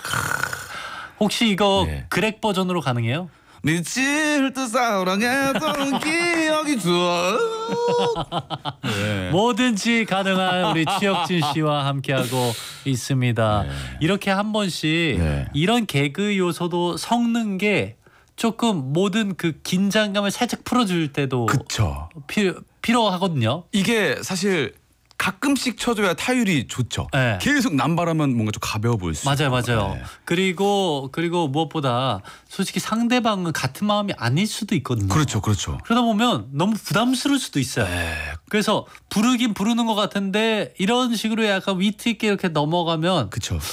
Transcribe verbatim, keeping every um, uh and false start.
혹시 이거 네. 그렉 버전으로 가능해요? 미칠 듯 사랑했던 기억이 쭉. 네. 뭐든지 가능한 우리 지혁진 씨와 함께하고 있습니다. 네. 이렇게 한 번씩 네. 이런 개그 요소도 섞는 게 조금 모든 그 긴장감을 살짝 풀어줄 때도 그쵸. 필요, 필요하거든요. 이게 사실 가끔씩 쳐줘야 타율이 좋죠. 네. 계속 남발하면 뭔가 좀 가벼워 보일 수 맞아요, 있고. 맞아요. 네. 그리고 그리고 무엇보다 솔직히 상대방은 같은 마음이 아닐 수도 있거든요. 그렇죠, 그렇죠. 그러다 보면 너무 부담스러울 수도 있어요. 네. 그래서 부르긴 부르는 것 같은데 이런 식으로 약간 위트 있게 이렇게 넘어가면 그렇죠.